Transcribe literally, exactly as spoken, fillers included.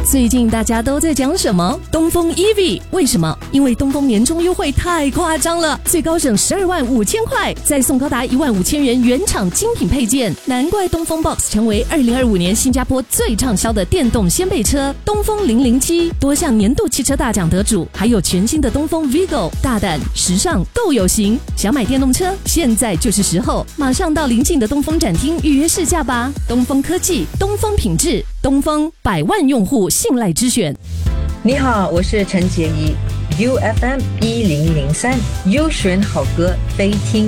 最近大家都在讲什么？东风 E V， 为什么？因为东风年终优惠太夸张了，最高省十二万五千块，再送高达一万五千元原厂精品配件，难怪东风 Box 成为二零二五年新加坡最畅销的电动掀背车。东风零零七多项年度汽车大奖得主，还有全新的东风 Vigo， 大胆、时尚、够有型。想买电动车，现在就是时候，马上到邻近的东风展厅预约试驾吧。东风科技，东风品质，东风百万用户信赖之选。 你好，我是陈洁仪 ，U F M 一零零三，优选好歌非听